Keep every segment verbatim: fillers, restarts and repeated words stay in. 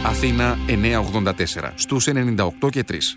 Αθήνα εννιακόσια ογδόντα τέσσερα, στους ενενήντα οκτώ και τρία.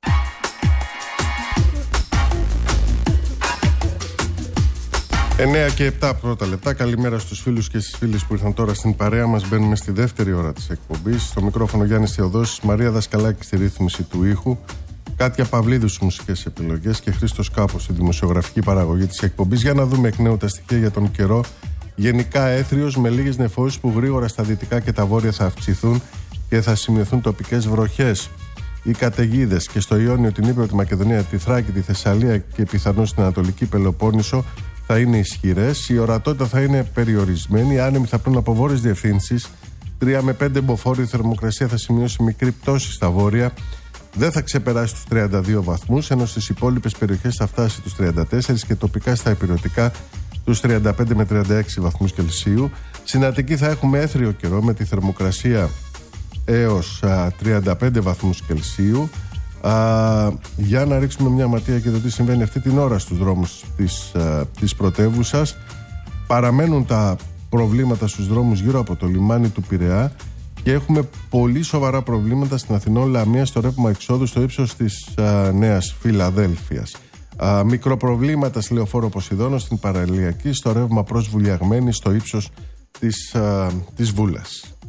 εννέα και επτά πρώτα λεπτά. Καλημέρα στους φίλους και στις φίλες που ήρθαν τώρα στην παρέα μας. Μπαίνουμε στη δεύτερη ώρα της εκπομπής. Στο μικρόφωνο Γιάννης Θεοδόσης, Μαρία Δασκαλάκη στη ρύθμιση του ήχου, Κάτια Παυλίδου στις μουσικές επιλογές και Χρήστος Κάπος στη δημοσιογραφική παραγωγή της εκπομπής. Για να δούμε εκ νέου τα στοιχεία για τον καιρό. Γενικά έθριος με λίγες νεφώσεις που γρήγορα στα δυτικά και τα βόρεια θα αυξηθούν και θα σημειωθούν τοπικές βροχές. Οι καταιγίδες και στο Ιόνιο, την Ύπαιρο, τη Μακεδονία, τη Θράκη, τη Θεσσαλία και πιθανώς στην Ανατολική Πελοπόννησο θα είναι ισχυρές. Η ορατότητα θα είναι περιορισμένη. Οι άνεμοι θα πλούν από βόρειες διευθύνσεις. τρία με πέντε μποφόρ. Η θερμοκρασία θα σημειώσει μικρή πτώση στα βόρεια. Δεν θα ξεπεράσει τους τριάντα δύο βαθμούς, ενώ στις υπόλοιπες περιοχές θα φτάσει τους τριάντα τέσσερα και τοπικά στα ηπειρωτικά τους τριάντα πέντε με τριάντα έξι βαθμούς Κελσίου. Στην Αττική θα έχουμε έθριο καιρό με τη θερμοκρασία έως α, τριάντα πέντε βαθμούς Κελσίου. Α, για να ρίξουμε μια ματιά και το τι συμβαίνει αυτή την ώρα στους δρόμους της, α, της πρωτεύουσας. Παραμένουν τα προβλήματα στους δρόμους γύρω από το λιμάνι του Πειραιά και έχουμε πολύ σοβαρά προβλήματα στην Αθηνών Λαμία στο ρεύμα εξόδου στο ύψος της α, Νέας Φιλαδέλφειας. Α, μικροπροβλήματα στη Λεωφόρο Ποσειδώνο, στην Παραλιακή, στο ρεύμα προς Βουλιαγμένη στο ύψος της, α, της Βούλας.